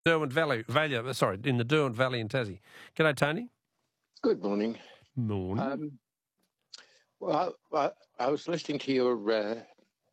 Derwent Valley, in the Derwent Valley in Tassie. G'day, Tony. Good morning. Morning. Well, I was listening to your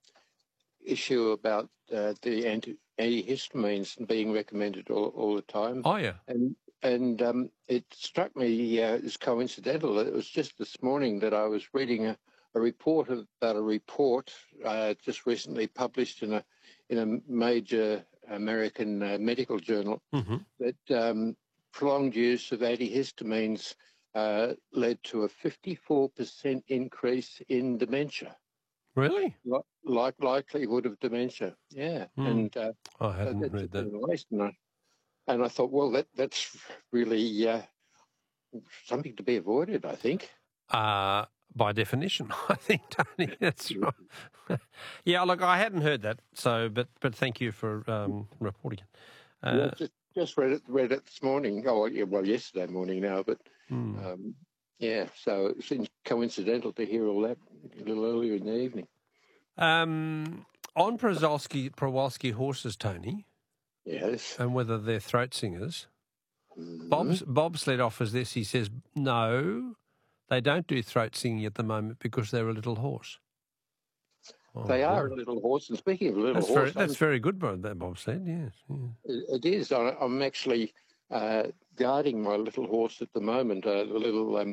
issue about the antihistamines being recommended all the time. Oh, yeah. And it struck me as coincidental. It was just this morning that I was reading a report about a report just recently published in a major American medical journal that prolonged use of antihistamines led to a 54% increase in dementia. Really? Likelihood of dementia, yeah. And I hadn't read that. And I thought, well, that's really something to be avoided, I think. By definition, I think, Tony, that's right. Yeah, look, I hadn't heard that, so but thank you for reporting it. Just read it this morning. Oh, yeah, well, yesterday morning now, but yeah. So it seems coincidental to hear all that a little earlier in the evening. On Przewalski horses, Tony. Yes. And whether they're throat singers. Bob's led off as this. He says, no, they don't do throat singing at the moment because they're a little horse. Oh, they are a little horse. And speaking of little horse... That's very good, Bob said, yes. Yeah. It is. I'm actually guarding my little horse at the moment, a little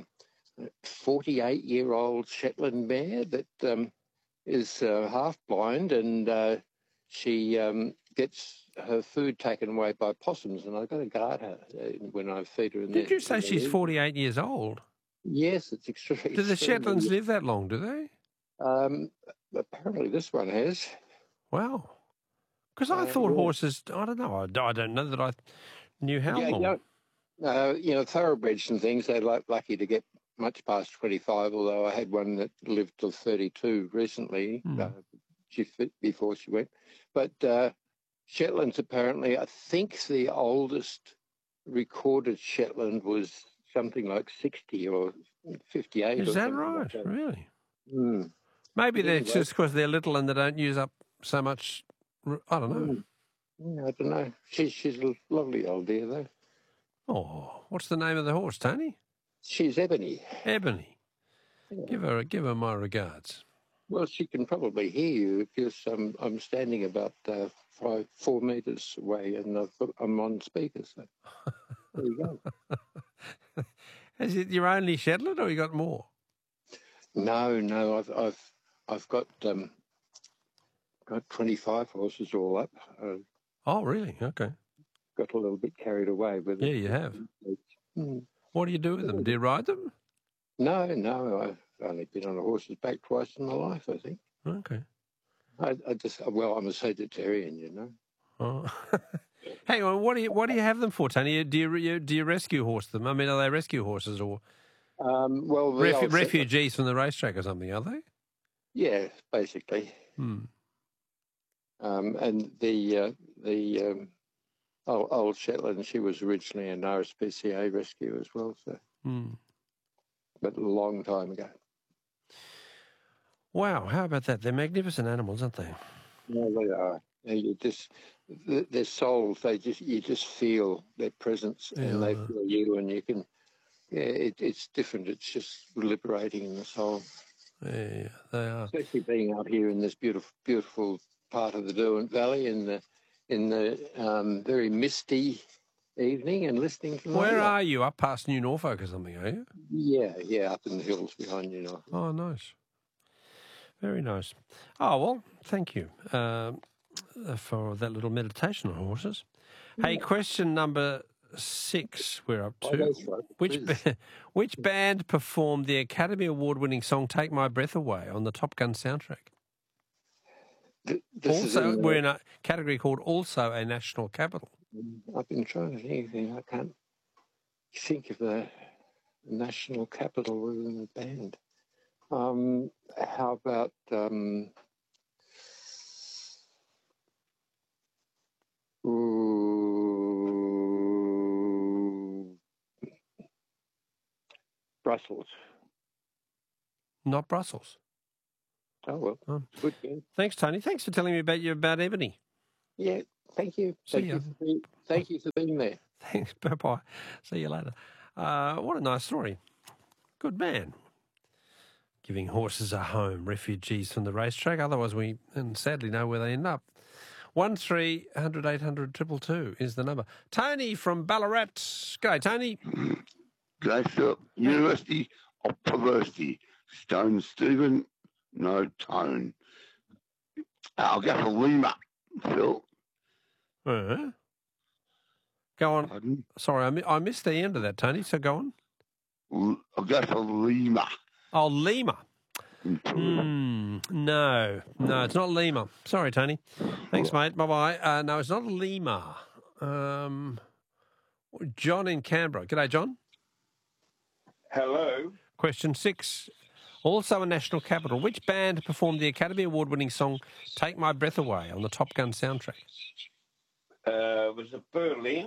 48-year-old Shetland mare that is half blind, and she gets her food taken away by possums, and I've got to guard her when I feed her. Did you say she's 48 years old? Yes, it's extremely. Do the Shetlands live that long, do they? Apparently this one has. Wow. Because I thought horses, I don't know, I don't know that I knew how long. Thoroughbreds and things, they're lucky to get much past 25, although I had one that lived till 32 recently, before she went. But Shetlands, apparently, I think the oldest recorded Shetland was something like 60 or 58. Is that right? Like really? Mm. Maybe that's just because they're little and they don't use up so much. I don't know. Yeah, I don't know. She's a lovely old dear, though. Oh, what's the name of the horse, Tony? She's Ebony. Ebony. Yeah. Give her my regards. Well, she can probably hear you because I'm standing about 4 metres away and I'm on speaker. So there you go. Is it your only Shetland, or you got more? No. I've got 25 horses all up. Oh, really? Okay. Got a little bit carried away with it. Yeah, you have. What do you do with them? Do you ride them? No. I've only been on a horse's back twice in my life, I think. Okay. I'm a vegetarian, you know. Oh. Hang on, what do you have them for, Tony? Do you rescue horse them? I mean, are they rescue horses or refugees from the racetrack or something? Are they? Yeah, basically. And the old Shetland, she was originally an RSPCA rescue as well, so. But a long time ago. Wow, how about that? They're magnificent animals, aren't they? No, they are. Their souls, you just feel their presence, and they feel you, and you can. Yeah, it's different. It's just liberating in the soul. Yeah, they are. Especially being out here in this beautiful part of the Derwent Valley in the very misty evening and listening to. Where are you? Up past New Norfolk or something, are you? Yeah, up in the hills behind New Norfolk. Oh, nice. Very nice. Oh, well, thank you for that little meditation on horses. Yeah. Hey, question number 6 we're up to. Oh, that's right. Which band performed the Academy Award-winning song Take My Breath Away on the Top Gun soundtrack? We're in a category called Also a National Capital. I've been trying to think. I can't think of a national capital within the band. How about Brussels? Not Brussels. Oh, well. Good game. Thanks, Tony. Thanks for telling me about Ebony. Yeah, Thank you. See ya. Thank you for being there. Thanks. Bye-bye. See you later. What a nice story. Good man. Giving horses a home, refugees from the racetrack. Otherwise, we sadly know where they end up. 1300 800 222 is the number. Tony from Ballarat. G'day, Tony. G'day, Phil. University of Perversity. Stone Stephen, no tone. I'll go for Lima, Phil. Go on. Pardon? Sorry, I missed the end of that, Tony, so go on. I'll go for Lima. Oh, Lima. No, it's not Lima. Sorry, Tony. Thanks, mate. Bye-bye. No, it's not Lima. John in Canberra. G'day, John. Hello. Question 6. Also a national capital. Which band performed the Academy Award-winning song Take My Breath Away on the Top Gun soundtrack? Was it Berlin?